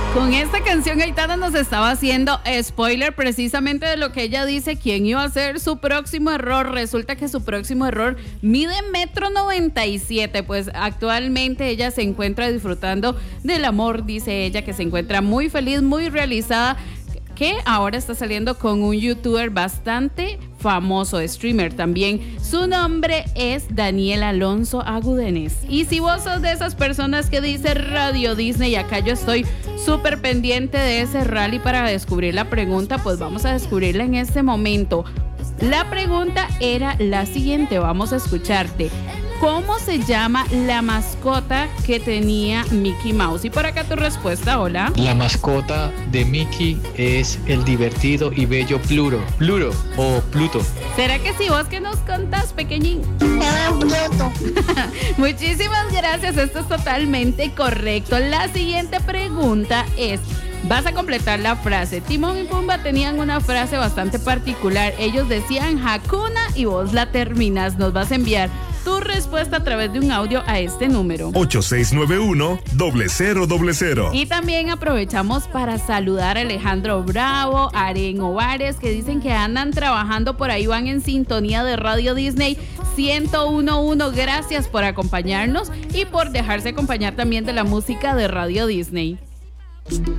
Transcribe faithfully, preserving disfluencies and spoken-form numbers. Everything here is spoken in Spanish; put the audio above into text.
Con esta canción Aitana nos estaba haciendo spoiler precisamente de lo que ella dice, quién iba a ser su próximo error. Resulta que su próximo error mide metro noventa y siete, pues actualmente ella se encuentra disfrutando del amor, dice ella, que se encuentra muy feliz, muy realizada, que ahora está saliendo con un youtuber bastante famoso, streamer también. Su nombre es Daniel Alonso Agúdenes. Y si vos sos de esas personas que dice Radio Disney, acá yo estoy súper pendiente de ese rally para descubrir la pregunta, pues vamos a descubrirla en este momento. La pregunta era la siguiente, vamos a escucharte. ¿Cómo se llama la mascota que tenía Mickey Mouse? Y por acá tu respuesta, hola. La mascota de Mickey es el divertido y bello Pluro. Pluro o Pluto. ¿Será que si vos que nos contás, pequeñín? Pluto. Muchísimas gracias, esto es totalmente correcto. La siguiente pregunta es... vas a completar la frase. Timón y Pumba tenían una frase bastante particular. Ellos decían Hakuna y vos la terminas. Nos vas a enviar tu respuesta a través de un audio a este número. ocho seis nueve uno, cero cero cero cero. Y también aprovechamos para saludar a Alejandro Bravo, Aren Ovares, que dicen que andan trabajando por ahí, van en sintonía de Radio Disney ciento uno punto uno. Gracias por acompañarnos y por dejarse acompañar también de la música de Radio Disney.